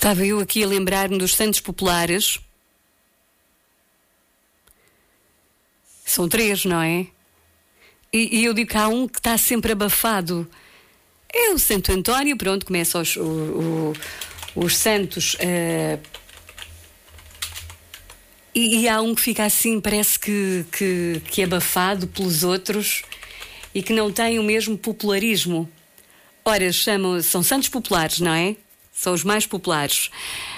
Estava eu aqui a lembrar-me dos santos populares. São 3, não é? E eu digo que há um que está sempre abafado. É o Santo António. Pronto, começam os santos. E há um que fica assim, parece que é abafado pelos outros e que não tem o mesmo popularismo. Ora, são santos populares, não é? São os mais populares.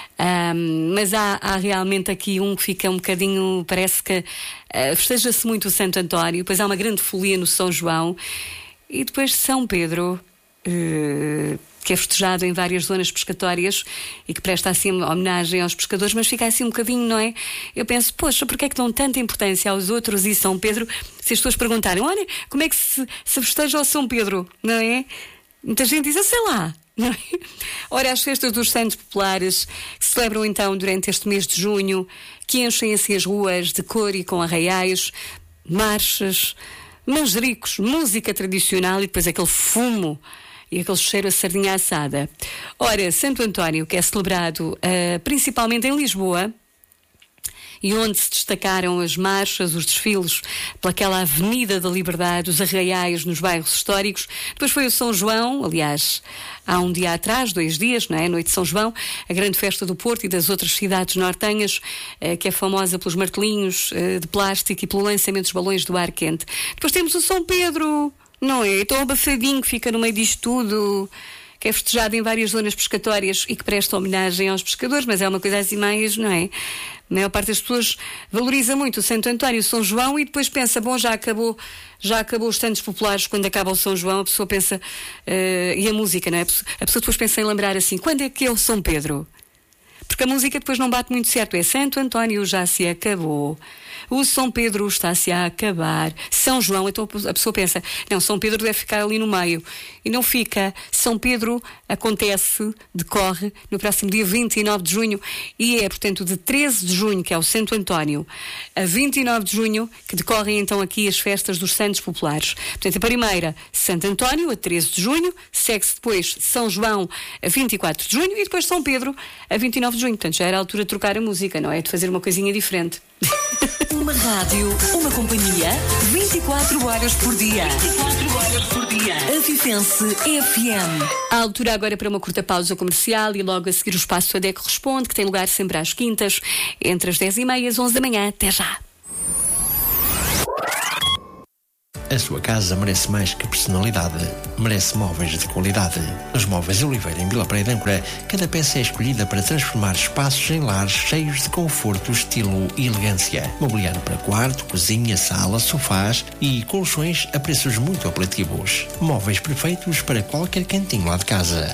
Mas há realmente aqui um que fica um bocadinho, parece que festeja-se muito o Santo António, depois há uma grande folia no São João e depois São Pedro, que é festejado em várias zonas pescatórias e que presta assim homenagem aos pescadores, mas fica assim um bocadinho, não é? Eu penso, poxa, porque é que dão tanta importância aos outros e São Pedro? Se as pessoas perguntarem, olha, como é que se festeja o São Pedro, não é? Muita gente diz, sei lá, não é? Ora, as festas dos santos populares que se celebram então durante este mês de junho, que enchem assim as ruas de cor e com arraiais, marchas, manjericos, música tradicional e depois aquele fumo e aquele cheiro a sardinha assada. Ora, Santo António, que é celebrado principalmente em Lisboa, e onde se destacaram as marchas, os desfiles pelaquela Avenida da Liberdade, os arraiais nos bairros históricos. Depois foi o São João, aliás, há um dia atrás, 2 dias, não é? A Noite de São João, a grande festa do Porto e das outras cidades nortenhas, que é famosa pelos martelinhos de plástico e pelo lançamento dos balões do ar quente. Depois temos o São Pedro, não é? Tão abafadinho que fica no meio disto tudo, que é festejado em várias zonas pescatórias e que presta homenagem aos pescadores, mas é uma coisa assim mais, não é? A maior parte das pessoas valoriza muito o Santo António, o São João, e depois pensa, bom, já acabou os santos populares. Quando acaba o São João, a pessoa pensa, e a música, não é? A pessoa depois pensa em lembrar assim, quando é que é o São Pedro? Porque a música depois não bate muito certo. É Santo António já se acabou, o São Pedro está-se a acabar, São João. Então a pessoa pensa, não, São Pedro deve ficar ali no meio, e não fica. São Pedro decorre no próximo dia 29 de junho e é, portanto, de 13 de junho, que é o Santo António, a 29 de junho, que decorrem então aqui as festas dos santos populares. Portanto, a primeira, Santo António, a 13 de junho, segue-se depois São João, a 24 de junho, e depois São Pedro, a 29 de junho. Portanto, já era a altura de trocar a música, não é? De fazer uma coisinha diferente. Uma rádio, uma companhia, 24 horas por dia. 24 horas por dia. Avifense FM. A altura agora para uma curta pausa comercial e logo a seguir o Espaço ADEC Responde, que tem lugar sempre às quintas, entre as 10h30 e as 11 da manhã. Até já! A sua casa merece mais que personalidade, merece móveis de qualidade. Nos Móveis Oliveira, em Vila Praia de Âncora, cada peça é escolhida para transformar espaços em lares cheios de conforto, estilo e elegância. Mobiliário para quarto, cozinha, sala, sofás e colchões a preços muito apelativos. Móveis perfeitos para qualquer cantinho lá de casa.